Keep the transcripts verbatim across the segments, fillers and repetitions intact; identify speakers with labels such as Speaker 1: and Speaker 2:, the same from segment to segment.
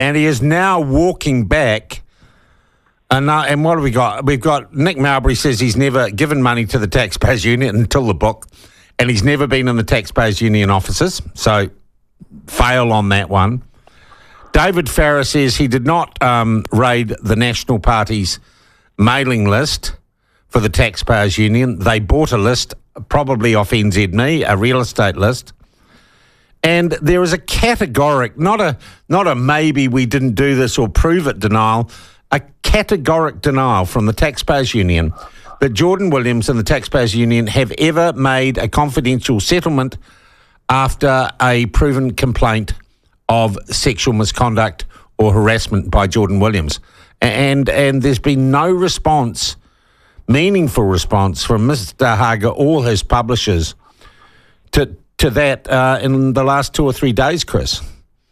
Speaker 1: And he is now walking back. And, uh, and what have we got? We've got Nick Marbury says he's never given money to the Taxpayers Union until the book, and he's never been in the Taxpayers Union offices. So fail on that one. David Farrar says he did not um, raid the National Party's mailing list for the Taxpayers Union. They bought a list, probably off N Z M E, a real estate list. And there is a categoric, not a not a maybe we didn't do this or prove it denial, a categoric denial from the Taxpayers Union that Jordan Williams and the Taxpayers Union have ever made a confidential settlement after a proven complaint of sexual misconduct or harassment by Jordan Williams. And and there's been no response, meaningful response from Mister Haga or his publishers to to that uh, in the last two or three days, Chris.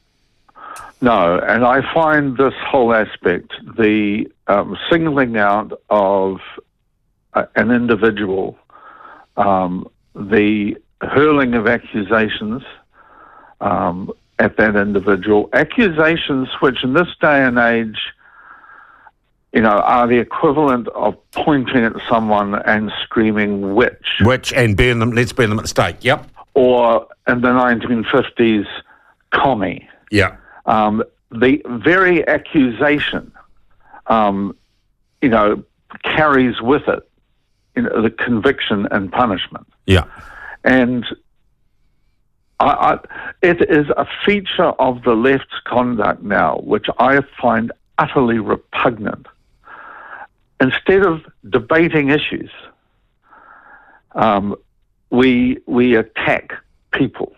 Speaker 2: No, and I find this whole aspect, the um, singling out of uh, an individual, um, the hurling of accusations um, at that individual, accusations which in this day and age, you know, are the equivalent of pointing at someone and screaming witch.
Speaker 1: Witch and burn them, let's burn them at the stake, yep.
Speaker 2: Or in the nineteen fifties, commie.
Speaker 1: Yeah.
Speaker 2: Um, the very accusation, um, you know, carries with it, you know, the conviction and punishment.
Speaker 1: Yeah.
Speaker 2: And I, I, it is a feature of the left's conduct now, which I find utterly repugnant. Instead of debating issues, um, we we attack people,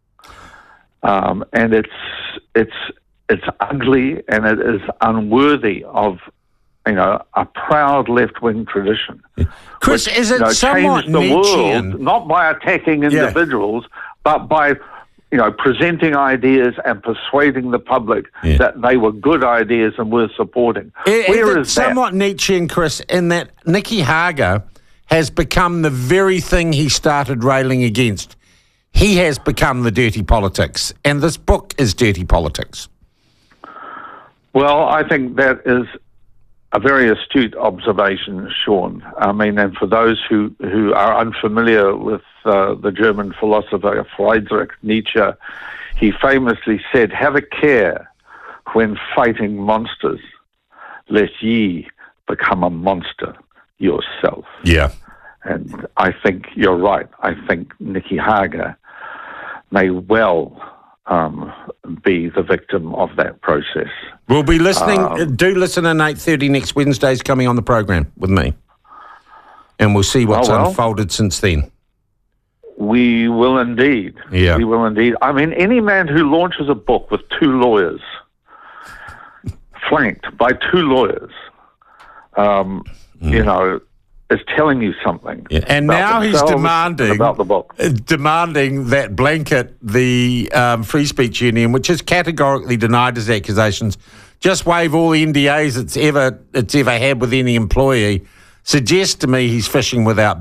Speaker 2: um, and it's it's it's ugly and it is unworthy of, you know, a proud left-wing tradition.
Speaker 1: Chris,
Speaker 2: which,
Speaker 1: is it
Speaker 2: you know,
Speaker 1: somewhat
Speaker 2: changed the
Speaker 1: Nietzschean?
Speaker 2: world not by attacking individuals, yeah. but by, you know, presenting ideas and persuading the public yeah. that they were good ideas and worth supporting.
Speaker 1: Is,
Speaker 2: Where
Speaker 1: is
Speaker 2: is
Speaker 1: it
Speaker 2: that?
Speaker 1: somewhat Nietzschean, Chris, in that Nicky Haga has become the very thing he started railing against. He has become the dirty politics, and this book is dirty politics.
Speaker 2: Well, I think that is a very astute observation, Sean. I mean, and for those who, who are unfamiliar with uh, the German philosopher Friedrich Nietzsche, he famously said, "Have a care when fighting monsters, lest ye become a monster yourself."
Speaker 1: Yeah.
Speaker 2: And I think you're right. I think Nicky Haga may well um, be the victim of that process.
Speaker 1: We'll be listening.
Speaker 2: Um,
Speaker 1: do listen at eight thirty next Wednesday's coming on the program with me. And we'll see what's
Speaker 2: oh well,
Speaker 1: unfolded since then.
Speaker 2: We will indeed.
Speaker 1: Yeah.
Speaker 2: We will indeed. I mean, any man who launches a book with two lawyers, flanked by two lawyers, um, mm. you know, is telling you something.
Speaker 1: Yeah. And now he's demanding
Speaker 2: about the book.
Speaker 1: demanding that blanket the um, Free Speech Union, which has categorically denied his accusations, just waive all the N D As it's ever it's ever had with any employee. Suggests to me he's fishing without